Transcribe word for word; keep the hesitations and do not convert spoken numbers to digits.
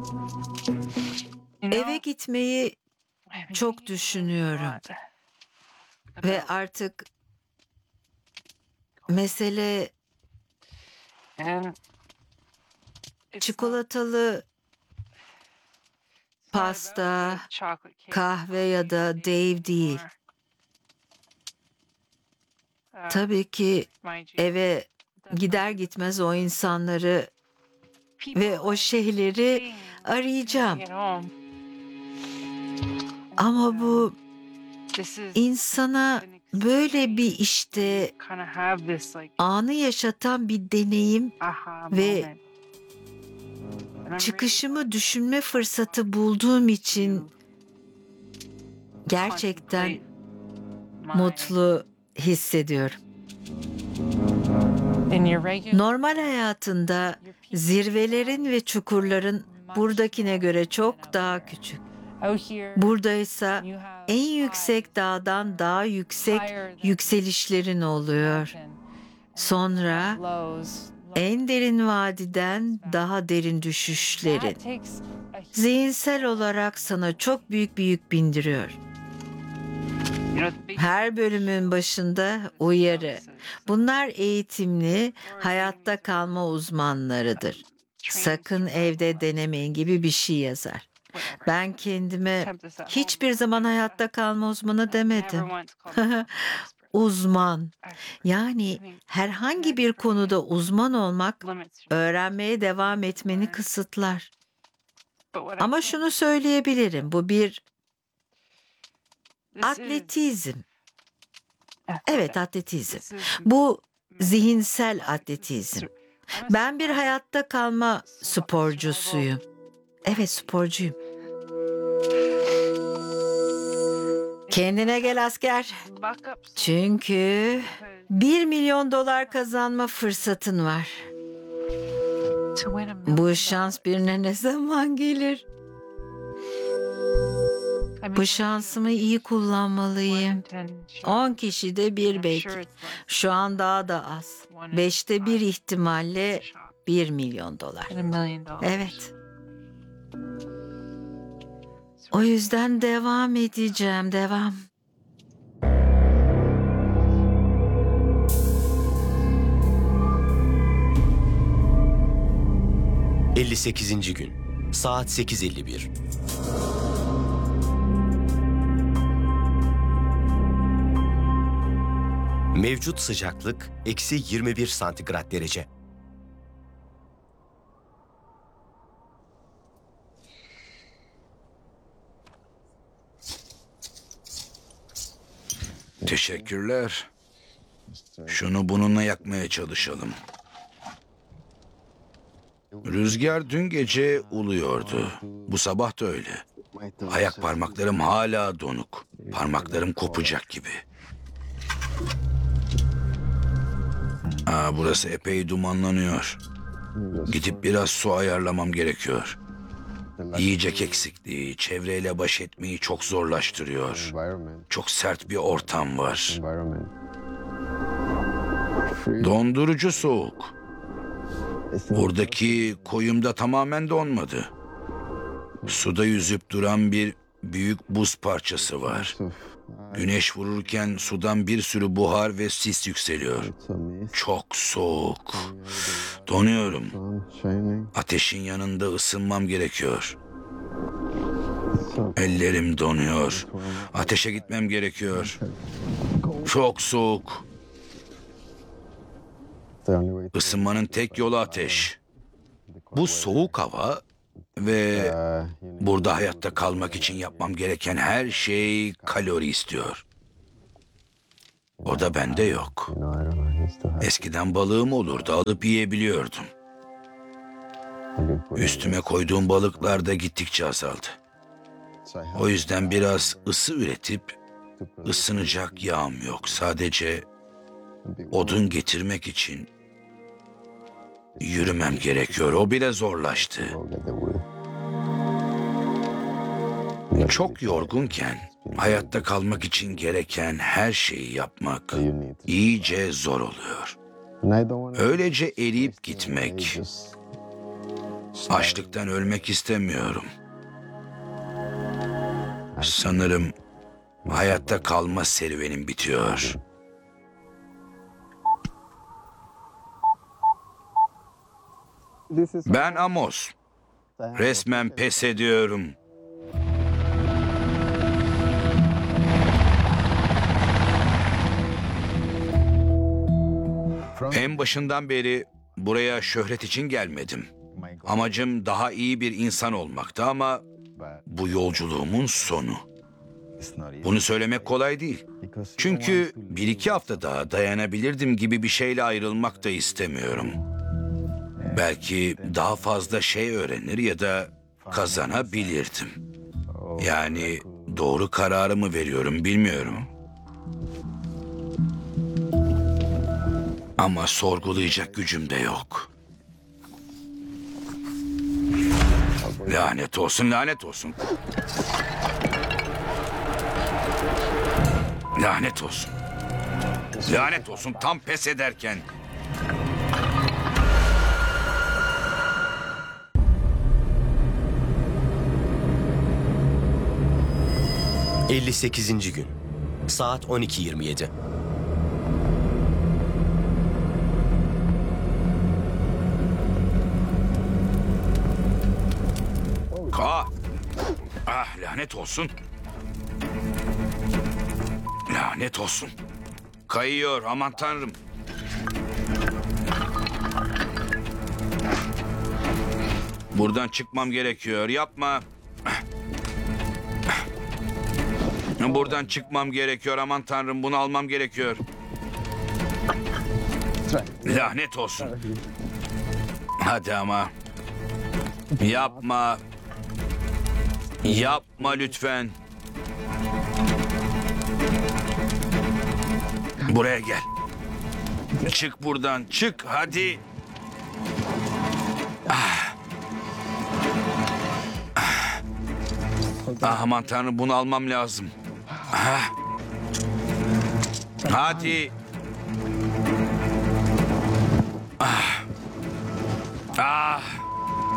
Eve gitmeyi çok düşünüyorum ve artık mesele çikolatalı pasta, kahve ya da Dave değil. Tabii ki eve gider gitmez o insanları ve o şeyleri arayacağım. Ama bu insana böyle bir işte anı yaşatan bir deneyim ve çıkışımı düşünme fırsatı bulduğum için gerçekten mutlu hissediyorum. Normal hayatında zirvelerin ve çukurların buradakine göre çok daha küçük. Buradaysa en yüksek dağdan daha yüksek yükselişlerin oluyor. Sonra en derin vadiden daha derin düşüşlerin. Zihinsel olarak sana çok büyük bir yük bindiriyor. Her bölümün başında uyarı. Bunlar eğitimli, hayatta kalma uzmanlarıdır. Sakın evde denemeyin gibi bir şey yazar. Ben kendime hiçbir zaman hayatta kalma uzmanı demedim. Uzman. Yani herhangi bir konuda uzman olmak, öğrenmeye devam etmeni kısıtlar. Ama şunu söyleyebilirim, bu bir atletizm. Evet, atletizm. Bu zihinsel atletizm. Ben bir hayatta kalma sporcusuyum. Evet, sporcuyum. Kendine gel asker. Çünkü bir milyon dolar kazanma fırsatın var. Bu şans birine ne zaman gelir? Bu şansımı iyi kullanmalıyım. On kişide bir belki. Şu an daha da az. Beşte bir ihtimalle bir milyon dolar. Evet. O yüzden devam edeceğim, devam. elli sekizinci gün. Saat sekiz elli bir. Mevcut sıcaklık eksi yirmi bir santigrat derece. Teşekkürler. Şunu bununla yakmaya çalışalım. Rüzgar dün gece uluyordu. Bu sabah da öyle. Ayak parmaklarım hala donuk. Parmaklarım kopacak gibi. Aa, burası epey dumanlanıyor. Gidip biraz su ayarlamam gerekiyor. Yiyecek eksikliği, çevreyle baş etmeyi çok zorlaştırıyor. Çok sert bir ortam var. Dondurucu soğuk. Buradaki koyumda tamamen donmadı. Suda yüzüp duran bir büyük buz parçası var. Güneş vururken sudan bir sürü buhar ve sis yükseliyor. Çok soğuk. Donuyorum. Ateşin yanında ısınmam gerekiyor. Ellerim donuyor. Ateşe gitmem gerekiyor. Çok soğuk. Isınmanın tek yolu ateş. Bu soğuk hava ve burada hayatta kalmak için yapmam gereken her şey kalori istiyor. O da bende yok. Eskiden balığım olurdu, alıp yiyebiliyordum. Üstüme koyduğum balıklar da gittikçe azaldı. O yüzden biraz ısı üretip ısınacak yağım yok. Sadece odun getirmek için yürümem gerekiyor. O bile zorlaştı. Çok yorgunken hayatta kalmak için gereken her şeyi yapmak iyice zor oluyor. Öylece eriyip gitmek Açlıktan ölmek istemiyorum. Sanırım hayatta kalma serüvenim bitiyor. Ben Amos. Resmen pes ediyorum. En başından beri buraya şöhret için gelmedim. Amacım daha iyi bir insan olmaktı ama bu yolculuğumun sonu. Bunu söylemek kolay değil. Çünkü bir iki hafta daha dayanabilirdim gibi bir şeyle ayrılmak da istemiyorum. Belki daha fazla şey öğrenir ya da kazanabilirdim. Yani doğru kararı mı veriyorum bilmiyorum. Ama sorgulayacak gücüm de yok. Lanet olsun, lanet olsun. Lanet olsun. Lanet olsun tam pes ederken. elli sekizinci gün. Saat on iki yirmi yedi. Ka. Ah lanet olsun. Lanet olsun. Kayıyor aman tanrım. Buradan çıkmam gerekiyor. Yapma. Buradan çıkmam gerekiyor. Aman tanrım bunu almam gerekiyor. Lanet olsun. Hadi ama. Yapma. Yapma lütfen. Buraya gel. Çık buradan. Çık hadi. Ah. Ah. Ah, aman tanrım bunu almam lazım. Ah. Hadi. Ah. Ah.